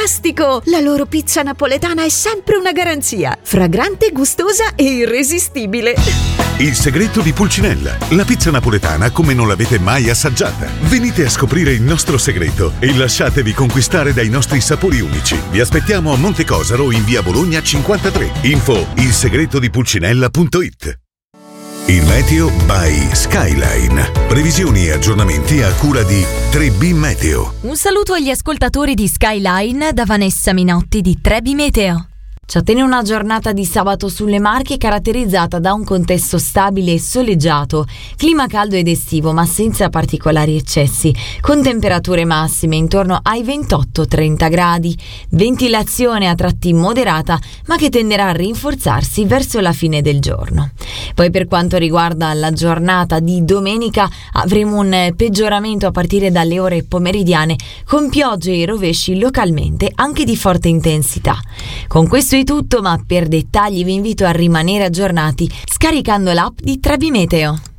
fantastico! La loro pizza napoletana è sempre una garanzia. Fragrante, gustosa e irresistibile. Il segreto di Pulcinella, la pizza napoletana come non l'avete mai assaggiata. Venite a scoprire il nostro segreto e lasciatevi conquistare dai nostri sapori unici. Vi aspettiamo a Montecosaro in via Bologna 53. Info ilsegretodipulcinella.it. Il meteo by Skyline. Previsioni e aggiornamenti a cura di 3B Meteo. Un saluto agli ascoltatori di Skyline da Vanessa Minotti di 3B Meteo. Ci attende una giornata di sabato sulle Marche caratterizzata da un contesto stabile e soleggiato, clima caldo ed estivo ma senza particolari eccessi, con temperature massime intorno ai 28-30 gradi, ventilazione a tratti moderata ma che tenderà a rinforzarsi verso la fine del giorno. Poi per quanto riguarda la giornata di domenica avremo un peggioramento a partire dalle ore pomeridiane con piogge e rovesci localmente anche di forte intensità. Con questo è tutto, ma per dettagli vi invito a rimanere aggiornati scaricando l'app di 3B Meteo.